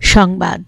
সংবাদ।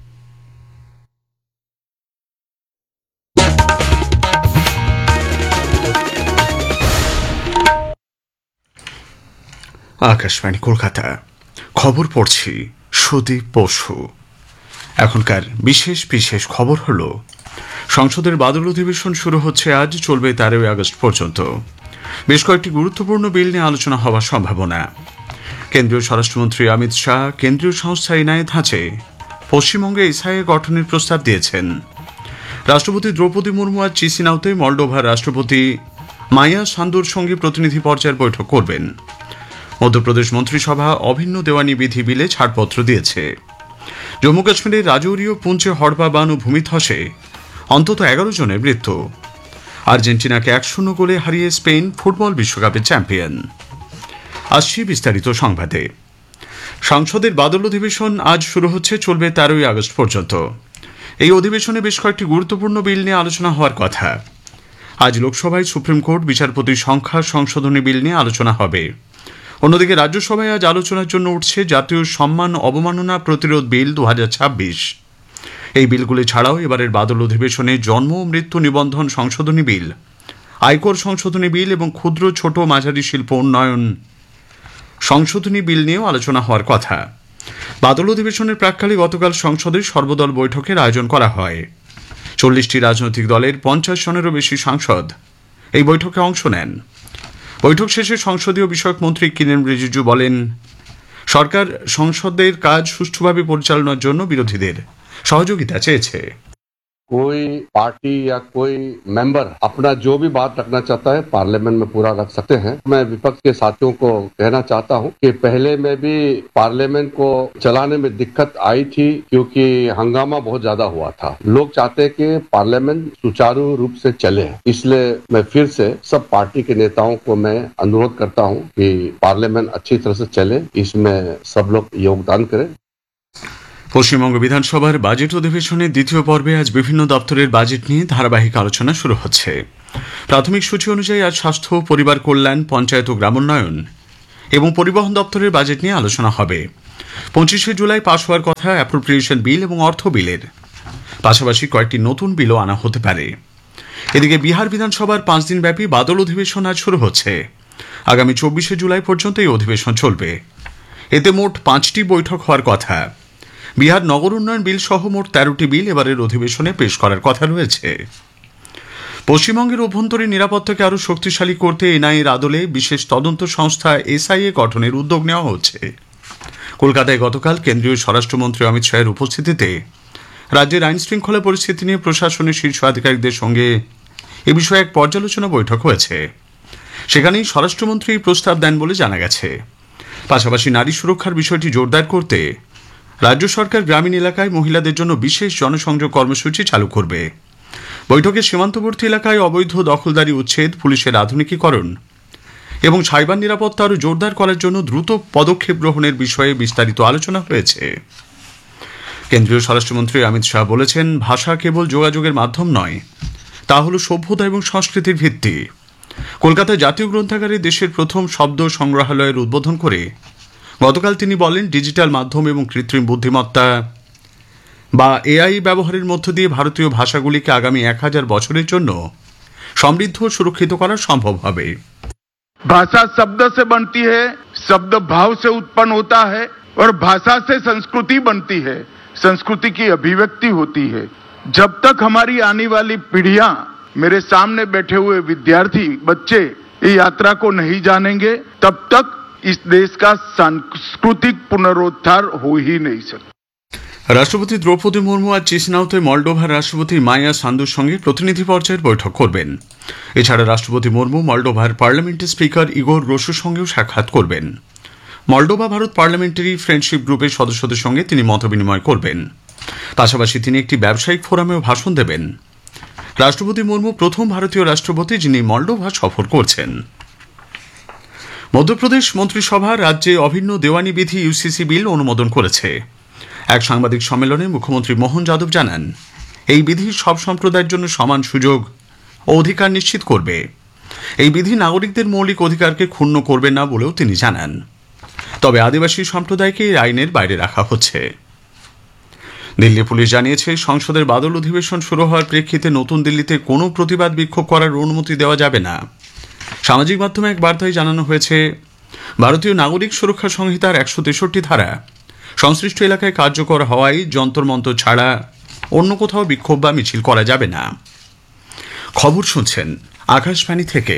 আকাশবাণী কলকাতা, খবর পড়ছি সুদীপ বসু। এখনকার বিশেষ বিশেষ খবর হল, সংসদের বাদল অধিবেশন শুরু হচ্ছে আজ, চলবে 13 আগস্ট পর্যন্ত। বেশ কয়েকটি গুরুত্বপূর্ণ বিল নিয়ে আলোচনা হওয়ার সম্ভাবনা। কেন্দ্রীয় স্বরাষ্ট্রমন্ত্রী অমিত শাহ কেন্দ্রীয় সংস্থা এনআইএ ধাঁচে পশ্চিমবঙ্গে এসআইএ গঠনের প্রস্তাব দিয়েছেন। রাষ্ট্রপতি দ্রৌপদী মুর্মু আজ চিসিনাউতে মলডোভার রাষ্ট্রপতি মাইয়া সান্দুর সঙ্গে প্রতিনিধি পর্যায়ের বৈঠক করবেন। মধ্যপ্রদেশ মন্ত্রিসভা অভিন্ন দেওয়ানি বিধি বিলে ছাড়পত্র দিয়েছে। জম্মু কাশ্মীরের রাজৌরি ও পুঞ্চে হড়পা বান ও ভূমিধসে অন্তত 11 জনের মৃত্যু। আর্জেন্টিনাকে 1-0 গোলে হারিয়ে স্পেন ফুটবল বিশ্বকাপের চ্যাম্পিয়ন। আসছি বিস্তারিত সংবাদে। সংসদের বাদল অধিবেশন আজ শুরু হচ্ছে, চলবে 13 আগস্ট পর্যন্ত। এই অধিবেশনে বেশ কয়েকটি গুরুত্বপূর্ণ বিল নিয়ে আলোচনা হওয়ার কথা। আজ লোকসভায় সুপ্রিম কোর্ট বিচারপতির সংখ্যা সংশোধনী বিল নিয়ে আলোচনা হবে। অন্যদিকে রাজ্যসভায় আজ আলোচনার জন্য উঠছে জাতীয় সম্মান অবমাননা প্রতিরোধ বিল 2026। এই বিলগুলি ছাড়াও এবারের বাদল অধিবেশনে জন্ম ও মৃত্যু নিবন্ধন সংশোধনী বিল, আয়কর সংশোধনী বিল এবং ক্ষুদ্র ছোট মাঝারি শিল্প উন্নয়ন সংশোধনী বিল নিয়েও আলোচনা হওয়ার কথা। বাদল অধিবেশনের প্রাক্কালে গতকাল সংসদের সর্বদল বৈঠকের আয়োজন করা হয়। 40টি রাজনৈতিক দলের 50 জনেরও বেশি সাংসদ এই বৈঠকে অংশ নেন। বৈঠক শেষে সংসদীয় বিষয়ক মন্ত্রী কিরেন রিজিজু বলেন, সরকার সংসদের কাজ সুষ্ঠুভাবে পরিচালনার জন্য বিরোধীদের সহযোগিতা চেয়েছে। कोई पार्टी या कोई मेंबर अपना जो भी बात रखना चाहता है पार्लियामेंट में पूरा रख सकते हैं। मैं विपक्ष के साथियों को कहना चाहता हूं कि पहले में भी पार्लियामेंट को चलाने में दिक्कत आई थी, क्योंकि हंगामा बहुत ज्यादा हुआ था। लोग चाहते हैं कि पार्लियामेंट सुचारू रूप से चले, इसलिए मैं फिर से सब पार्टी के नेताओं को मैं अनुरोध करता हूं कि पार्लियामेंट अच्छी तरह से चले, इसमें सब लोग योगदान करें। পশ্চিমবঙ্গ বিধানসভার বাজেট অধিবেশনের দ্বিতীয় পর্বে আজ বিভিন্ন দপ্তরের বাজেট নিয়ে ধারাবাহিক আলোচনা শুরু হচ্ছে। প্রাথমিক সূচি অনুযায়ী আজ স্বাস্থ্য, পরিবার কল্যাণ, পঞ্চায়েত ও গ্রামোন্নয়ন এবং পরিবহন দপ্তরের বাজেট নিয়ে আলোচনা হবে। 25শে জুলাই পাশ হওয়ার কথা অ্যাপ্রোপ্রিয়েশন বিল এবং অর্থ বিলের পাশাপাশি কয়েকটি নতুন বিলও আনা হতে পারে। এদিকে বিহার বিধানসভার 5 দিনব্যাপী বাদল অধিবেশন আজ শুরু হচ্ছে। আগামী 24শে জুলাই পর্যন্ত এই অধিবেশন চলবে। এতে মোট 5টি বৈঠক হওয়ার কথা। বিহার নগর উন্নয়ন বিল সহ মোট 13টি বিল এবারের অধিবেশনে পেশ করার কথা রয়েছে। পশ্চিমবঙ্গের অভ্যন্তরীণ নিরাপত্তাকে আরও শক্তিশালী করতে এনআইএর আদলে বিশেষ তদন্ত সংস্থা এসআইএ গঠনের উদ্যোগ নেওয়া হচ্ছে। কলকাতায় গতকাল কেন্দ্রীয় স্বরাষ্ট্রমন্ত্রী অমিত শাহের উপস্থিতিতে রাজ্যের আইন শৃঙ্খলা পরিস্থিতি নিয়ে প্রশাসনের শীর্ষ আধিকারিকদের সঙ্গে এ বিষয়ে এক পর্যালোচনা বৈঠক হয়েছে। সেখানেই স্বরাষ্ট্রমন্ত্রী প্রস্তাব দেন বলে জানা গেছে। পাশাপাশি নারী সুরক্ষার বিষয়টি জোরদার করতে রাজ্য সরকার গ্রামীণ এলাকায় মহিলাদের জন্য বিশেষ জনসংযোগ কর্মসূচি চালু করবে। বৈঠকে সীমান্তবর্তী এলাকায় অবৈধ দখলদারি উচ্ছেদ, পুলিশের আধুনিকীকরণ এবং সাইবার নিরাপত্তা আরও জোরদার করার জন্য দ্রুত পদক্ষেপ গ্রহণের বিষয়ে বিস্তারিত আলোচনা হয়েছে। কেন্দ্রীয় স্বরাষ্ট্রমন্ত্রী অমিত শাহ বলেছেন, ভাষা কেবল যোগাযোগের মাধ্যম নয়, তা হল সভ্যতা এবং সংস্কৃতির ভিত্তি। কলকাতায় জাতীয় গ্রন্থাগারে দেশের প্রথম শব্দ সংগ্রহালয়ের উদ্বোধন করে গতকাল তিনি বলেন, ডিজিটাল মাধ্যম এবং কৃত্রিম বুদ্ধিমত্তা বা এআই ব্যবহারের মধ্য দিয়ে ভারতীয় ভাষাগুলিকে আগামী 1000 বছরের জন্য সমৃদ্ধ ও সুরক্ষিত করা সম্ভব হবে। भाषा शब्द से बनती है, शब्द भाव से उत्पन्न होता है और भाषा से संस्कृति बनती है, संस्कृति की अभिव्यक्ति होती है। जब तक हमारी आने वाली पीढ़ियां, मेरे सामने बैठे हुए विद्यार्थी बच्चे ये यात्रा को नहीं जानेंगे, तब तक इस देश का सांस्कृतिक पुनरुद्धार हो ही नहीं सकता। রাষ্ট্রপতি দ্রৌপদী মুর্মু আজ চিসিনাউতে মলডোভার রাষ্ট্রপতি মাইয়া সান্দুর সঙ্গে প্রতিনিধি পর্যায়ের বৈঠক করবেন। এছাড়া রাষ্ট্রপতি মুর্মু মলডোভার পার্লামেন্টের স্পিকার ইগোর রোসোর সঙ্গেও সাক্ষাৎ করবেন। মলডোভা ভারত পার্লামেন্টারি ফ্রেন্ডশিপ গ্রুপের সদস্যদের সঙ্গে তিনি মতবিনিময় করবেন। পাশাপাশি তিনি একটি ব্যবসায়িক ফোরামেও ভাষণ দেবেন। রাষ্ট্রপতি মুর্মু প্রথম ভারতীয় রাষ্ট্রপতি যিনি মলডোভা সফর করছেন। মধ্যপ্রদেশ মন্ত্রিসভা রাজ্যে অভিন্ন দেওয়ানি বিধি ইউসিসি বিল অনুমোদন করেছে। এক সাংবাদিক সম্মেলনে মুখ্যমন্ত্রী মোহন যাদব জানান, এই বিধি সব সম্প্রদায়ের জন্য সমান সুযোগ ও অধিকার নিশ্চিত করবে। এই বিধি নাগরিকদের মৌলিক অধিকারকে ক্ষুণ্ণ করবে না বলেও তিনি জানান। তবে আদিবাসী সম্প্রদায়কে এই আইনের বাইরে রাখা হচ্ছে। দিল্লি পুলিশ জানিয়েছে, সংসদের বাদল অধিবেশন শুরু হওয়ার প্রেক্ষিতে নতুন দিল্লিতে কোনো প্রতিবাদ বিক্ষোভ করার অনুমতি দেওয়া যাবে না। সামাজিক মাধ্যমে এক বার্তায় জানানো হয়েছে, ভারতীয় নাগরিক সুরক্ষা সংহিতার 163 ধারা সংশ্লিষ্ট এলাকায় কার্যকর হওয়ায় যন্তর মন্তর ছাড়া অন্য কোথাও বিক্ষোভ বা মিছিল করা যাবে না। খবর শুনছেন আকাশবাণী থেকে।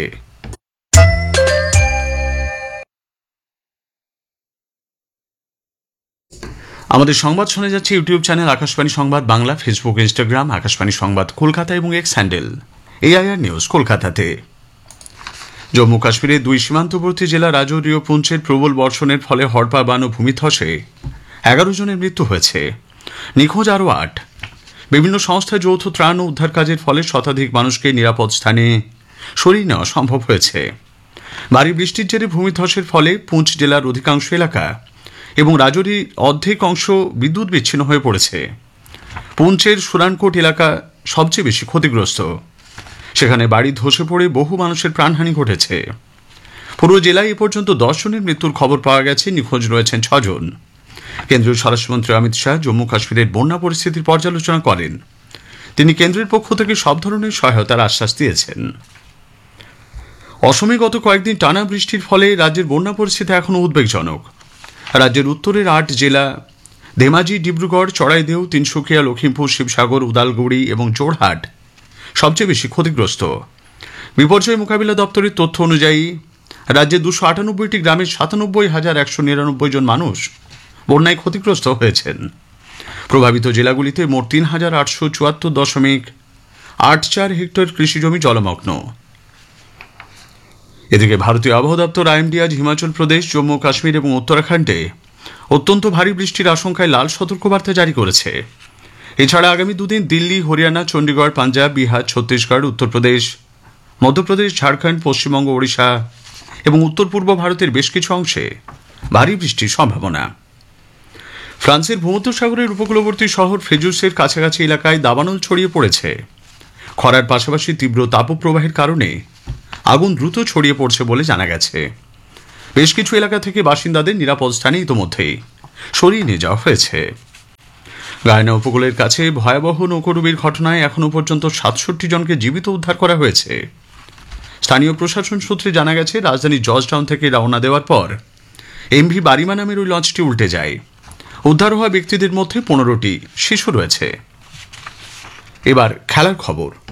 আমাদের সংবাদ শোনা যাচ্ছে ইউটিউব চ্যানেল আকাশবাণী সংবাদ বাংলা, ফেসবুক, ইনস্টাগ্রাম আকাশবাণী সংবাদ কলকাতা এবং এক্স হ্যান্ডেল AIR নিউজ কলকাতাতে। জম্মু কাশ্মীরের 2 সীমান্তবর্তী জেলা রাজৌরি ও পুঞ্চের প্রবল বর্ষণের ফলে হড়পা বান ও ভূমিধসে 11 জনের মৃত্যু হয়েছে, নিখোঁজ আরও 8। বিভিন্ন সংস্থার যৌথ ত্রাণ ও উদ্ধার কাজের ফলে শতাধিক মানুষকে নিরাপদ স্থানে সরিয়ে নেওয়া সম্ভব হয়েছে। ভারী বৃষ্টির জেরে ভূমিধসের ফলে পুঞ্চ জেলার অধিকাংশ এলাকা এবং রাজৌরির অর্ধেক অংশ বিদ্যুৎ বিচ্ছিন্ন হয়ে পড়েছে। পুঞ্চের সুরানকোট এলাকা সবচেয়ে বেশি ক্ষতিগ্রস্ত, সেখানে বাড়ি ধসে পড়ে বহু মানুষের প্রাণহানি ঘটেছে। পুরো জেলায় এ পর্যন্ত 10 জনের মৃত্যুর খবর পাওয়া গেছে, নিখোঁজ রয়েছেন 6 জন। কেন্দ্রীয় স্বরাষ্ট্রমন্ত্রী অমিত শাহ জম্মু কাশ্মীরের বন্যা পরিস্থিতির পর্যালোচনা করেন। তিনি কেন্দ্রের পক্ষ থেকে সব ধরনের সহায়তার আশ্বাস দিয়েছেন। অসমে গত কয়েকদিন টানা বৃষ্টির ফলে রাজ্যের বন্যা পরিস্থিতি এখনও উদ্বেগজনক। রাজ্যের উত্তরের 8 জেলা ধেমাজি, ডিব্রুগড়, চড়াইদেউ, তিনসুকিয়া, লখিমপুর, শিবসাগর, উদালগুড়ি এবং জোরহাট সবচেয়ে বেশি ক্ষতিগ্রস্ত। বিপর্যয় মোকাবিলা দপ্তরের তথ্য অনুযায়ী রাজ্যে 298টি গ্রামের 97,199 জন মানুষ বন্যায় ক্ষতিগ্রস্ত হয়েছেন। প্রভাবিত জেলাগুলিতে মোট 3,874.84 হেক্টর কৃষিজমি জলমগ্ন। এদিকে ভারতীয় আবহাওয়া দপ্তর IMD আজ হিমাচল প্রদেশ, জম্মু কাশ্মীর এবং উত্তরাখণ্ডে অত্যন্ত ভারী বৃষ্টির আশঙ্কায় লাল সতর্কবার্তা জারি করেছে। এছাড়া আগামী 2 দিন দিল্লি, হরিয়ানা, চণ্ডীগড়, পাঞ্জাব, বিহার, ছত্তিশগড়, উত্তরপ্রদেশ, মধ্যপ্রদেশ, ঝাড়খণ্ড, পশ্চিমবঙ্গ, ওড়িশা এবং উত্তর পূর্ব ভারতের বেশ কিছু অংশে ভারী বৃষ্টির সম্ভাবনা। ফ্রান্সের ভূমধ্যসাগরের উপকূলবর্তী শহর ফ্রেজুসের কাছাকাছি এলাকায় দাবানল ছড়িয়ে পড়েছে। খরার পাশাপাশি তীব্র তাপপ্রবাহের কারণে আগুন দ্রুত ছড়িয়ে পড়ছে বলে জানা গেছে। বেশ কিছু এলাকা থেকে বাসিন্দাদের নিরাপদ স্থানে ইতোমধ্যেই সরিয়ে নিয়ে যাওয়া হয়েছে। গায়না উপকূলের কাছে ভয়াবহ নৌকোডুবির ঘটনায় এখনও পর্যন্ত 67 জনকে জীবিত উদ্ধার করা হয়েছে। স্থানীয় প্রশাসন সূত্রে জানা গেছে, রাজধানী জর্জটাউন থেকে রওনা দেওয়ার পর MV বারিমা নামের ওই লঞ্চটি উল্টে যায়। উদ্ধার হওয়া ব্যক্তিদের মধ্যে 15টি শিশু রয়েছে। এবার খেলার খবর।